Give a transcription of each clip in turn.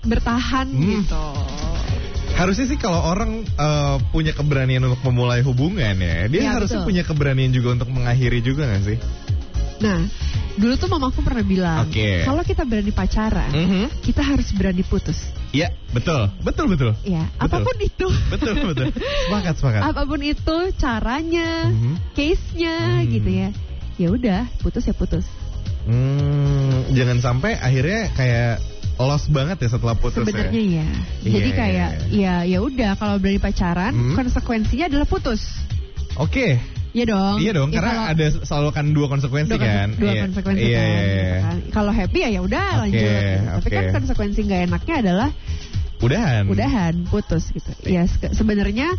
bertahan gitu. Harusnya sih kalau orang punya keberanian untuk memulai hubungan ya, dia harusnya punya keberanian juga untuk mengakhiri juga gak sih? Nah, dulu tuh mamaku pernah bilang, kalau kita berani pacaran, kita harus berani putus. Iya, betul. Iya, apapun itu. Betul. Sepakat. Apapun itu caranya, case-nya gitu ya. Ya udah, putus ya putus. Jangan sampai akhirnya kayak lost banget ya setelah putus. Sebenarnya ya. Jadi kayak ya udah kalau berani pacaran, konsekuensinya adalah putus. Oke. Iya dong ya, karena ada selalu kan dua konsekuensi kan. Dua konsekuensi kan. Gitu kan. Kalau happy ya udah lanjut. Gitu. Tapi kan konsekuensi nggak enaknya adalah udahan, putus gitu. Ya sebenarnya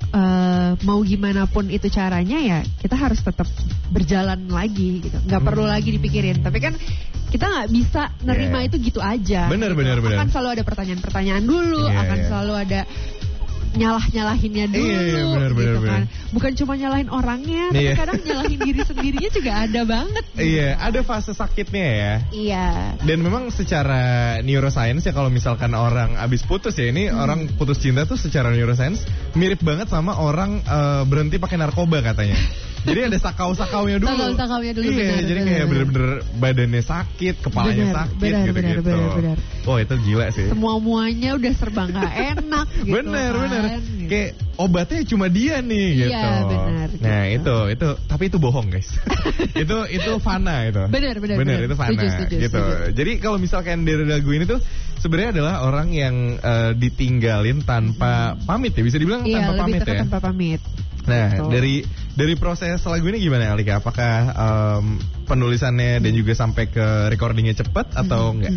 mau gimana pun itu caranya ya kita harus tetap berjalan lagi gitu. Nggak perlu lagi dipikirin. Tapi kan kita nggak bisa nerima itu gitu aja. Benar. Akan selalu ada pertanyaan-pertanyaan dulu. Akan selalu ada nyalahinnya dulu gitu kan. Bukan cuma nyalahin orangnya, tapi kadang nyalahin diri sendirinya juga ada banget gitu. Iya, ada fase sakitnya ya. Iya. Dan memang secara neuroscience ya, kalau misalkan orang abis putus ya, ini orang putus cinta tuh secara neuroscience mirip banget sama orang berhenti pakai narkoba katanya. Jadi ada sakau-sakaunya dulu. Iya, jadi kayak bener-bener badannya sakit, kepalanya sakit gitu-gitu. Bener. Oh, itu gila sih. Semua-muanya udah serba gak enak gitu. Bener. Gitu. Kayak obatnya cuma dia nih gitu. Iya, benar. Nah, gitu. itu tapi itu bohong, guys. itu fana itu. Bener, itu fana gitu. Jadi kalau misalkan dari lagu ini tuh sebenarnya adalah orang yang ditinggalin tanpa pamit ya, bisa dibilang tanpa pamit ya. Tanpa pamit. Nah, dari proses lagu ini gimana Alika? Apakah penulisannya dan juga sampai ke recordingnya cepat atau enggak?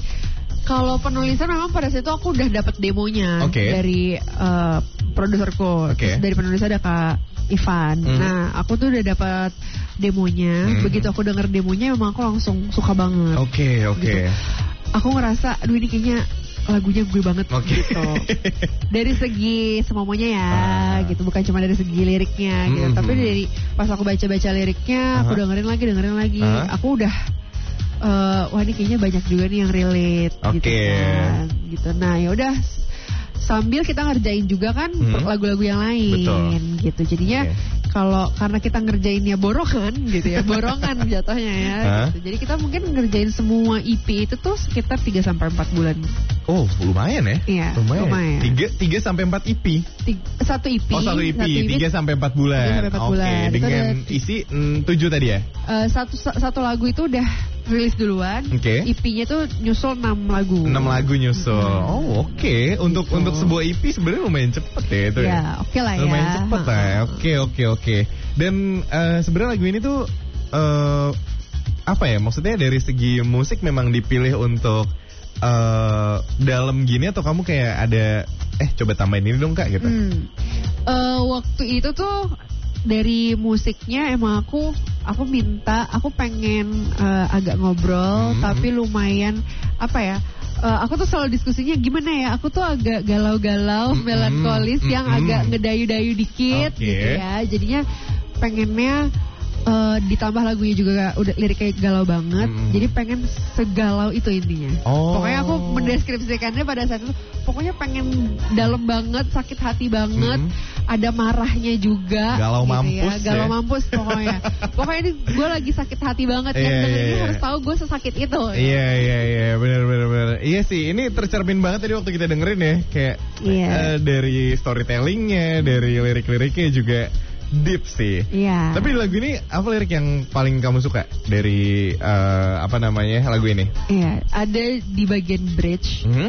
Kalau penulisan memang pada saat itu aku udah dapat demonya dari produserku. Terus dari penulis ada Kak Ivan. Nah, aku tuh udah dapat demonya. Begitu aku denger demonya memang aku langsung suka banget. Gitu. Aku ngerasa aduh ini kayaknya lagunya gue banget gitu. Dari segi semuanya ya gitu, bukan cuma dari segi liriknya gitu. Tapi dari pas aku baca-baca liriknya, aku dengerin lagi. Aku udah wah ini kayaknya banyak juga nih yang relate gitu kan. Gitu. Nah, ya udah sambil kita ngerjain juga kan lagu-lagu yang lain gitu. Jadinya karena kita ngerjainnya borongan gitu ya, borongan jatuhnya ya gitu. Jadi kita mungkin ngerjain semua EP itu tuh sekitar 3-4 bulan. Oh, lumayan ya? Iya, lumayan. 3-4 EP? Satu EP. Oh, satu EP, 3-4 bulan. Oke, dengan isi 7 tadi ya? Satu lagu itu udah rilis duluan. EP-nya tuh nyusul 6 lagu. 6 lagu nyusul. Oh, oke. Untuk sebuah EP sebenarnya lumayan cepet ya itu ya. Oke lah ya. Lumayan cepet lah ya. Oke. Dan sebenarnya lagu ini tuh apa ya? Maksudnya dari segi musik memang dipilih untuk dalam gini atau kamu kayak ada coba tambahin ini dong Kak gitu. Waktu itu tuh dari musiknya emang aku pengen agak ngobrol tapi lumayan apa ya, aku tuh selalu diskusinya gimana ya, aku tuh agak galau-galau melankolis yang agak ngedayu-dayu dikit gitu ya, jadinya pengennya ditambah lagunya juga udah liriknya galau banget, jadi pengen segalau itu intinya. Pokoknya aku mendeskripsikannya pada saat itu, pokoknya pengen dalam banget, sakit hati banget, ada marahnya juga, galau gitu mampus ya. Galau mampus pokoknya. Pokoknya ini gue lagi sakit hati banget, yang dengerin harus tahu gue sesakit itu. Iya, benar. Iya sih, ini tercermin banget tadi waktu kita dengerin ya, kayak dari storytellingnya, dari lirik-liriknya juga deep sih. Iya. Tapi di lagu ini apa lirik yang paling kamu suka dari lagu ini? Iya, ada di bagian bridge.